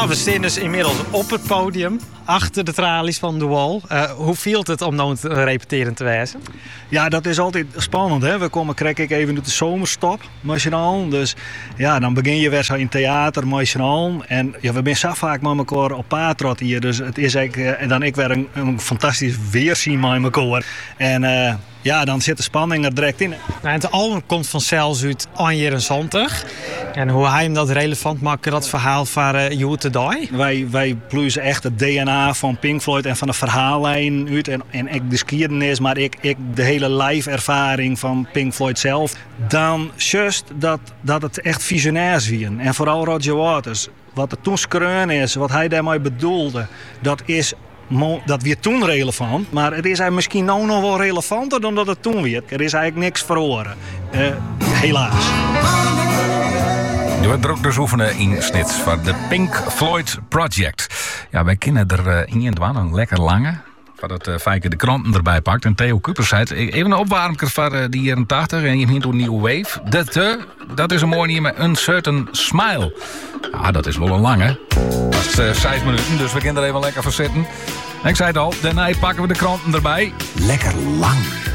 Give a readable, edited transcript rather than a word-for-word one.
Nou, we staan dus inmiddels op het podium, achter de tralies van The Wall. Hoe viel het om nou te repeteren te wezen? Ja, dat is altijd spannend. Hè? We komen krijg ik even uit de zomerstop, machinaal. Dus ja, dan begin je weer zo in theater, machinaal. En ja, we zijn zo vaak met elkaar op paatrot hier. Dus het is eigenlijk, en dan ik weer een fantastisch weerzien met elkaar. En ja, dan zit de spanning er direct in. Nou, het album komt van Cels uit 1 en hoe hij hem dat relevant maakt, dat verhaal van You Today. Wij pluizen echt het DNA van Pink Floyd en van de verhaallijn uit. En ik de skierdenis, maar ik de hele live-ervaring van Pink Floyd zelf. Dan just dat het echt visionairs was. En vooral Roger Waters. Wat er toen skreun is, wat hij daarmee bedoelde, dat weer toen relevant. Maar het is eigenlijk misschien nou nog wel relevanter dan dat het toen werd. Er is eigenlijk niks verloren. Helaas. Je wordt er ook dus oefenen in snits van de Pink Floyd Project. Ja, wij kennen er in een lekker lange. Wat het Fijke de kranten erbij pakt. En Theo Kuppers zei het. Even een opwarmker van de jaren 80. En je hebt door New Wave. Dat is een mooi nieuw met Uncertain Smile. Ja, dat is wel een lange. Dat is 6 minuten, dus we kunnen er even lekker voor zitten. En ik zei het al, daarna pakken we de kranten erbij. Lekker lang.